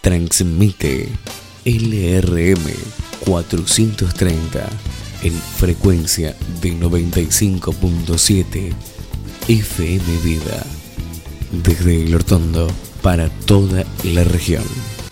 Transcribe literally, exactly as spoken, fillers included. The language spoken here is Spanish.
Transmite L R M cuatrocientos treinta en frecuencia de noventa y cinco punto siete F M Vida desde El Hortondo para toda la región.